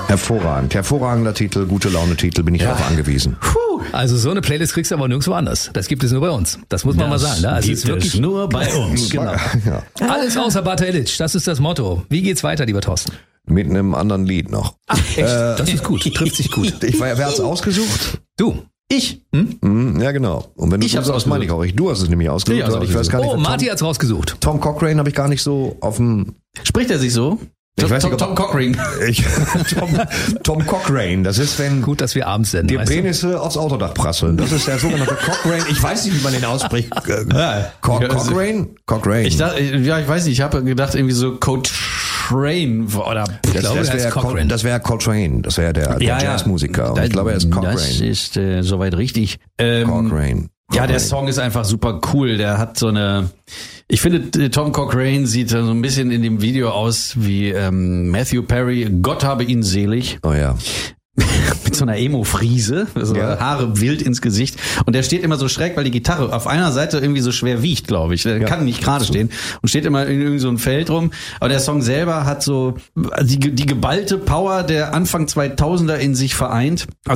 Hervorragend. Hervorragender Titel, gute Laune-Titel, bin ich darauf angewiesen. Also so eine Playlist kriegst du aber nirgendwo anders. Das gibt es nur bei uns. Das muss man mal sagen. Ne? Also gibt es wirklich nur bei uns. Genau. Ja. Alles außer Bata Illich, das ist das Motto. Wie geht's weiter, lieber Thorsten? Mit einem anderen Lied noch. Ach, echt? Das ist gut, trifft sich gut. Wer hat's ausgesucht? Du. Ich? Ja, genau. Und wenn du Ich hab's sagst, meine ich auch. Du hast es nämlich ausgesucht. Ich hab's Ich weiß gar nicht, Oh, Marty hat's rausgesucht. Tom Cochrane habe ich gar nicht so auf dem... Spricht er sich so? Ich weiß nicht, Tom Cochrane. Tom Cochrane, das ist, wenn Gut, dass wir abends sind. die weißt du? Penisse aufs Autodach prasseln. Das ist der sogenannte Cochrane. Ich weiß nicht, wie man den ausspricht. Cochrane? Cochrane. Ich weiß nicht, ich habe gedacht irgendwie so Coltrane oder... Das wäre Coltrane. Das wäre der Jazzmusiker. Und ich glaube, er ist Cochrane. Das ist soweit richtig. Cochrane. Ja, der Song ist einfach super cool. Der hat so eine... Ich finde, Tom Cochrane sieht so ein bisschen in dem Video aus wie Matthew Perry. Gott habe ihn selig. Oh ja. Mit so einer Emo-Friese, so Haare wild ins Gesicht. Und der steht immer so schräg, weil die Gitarre auf einer Seite irgendwie so schwer wiegt, glaube ich. Der kann nicht gerade stehen und steht immer in irgendwie so ein Feld rum. Aber der Song selber hat so die geballte Power der Anfang 2000er in sich vereint.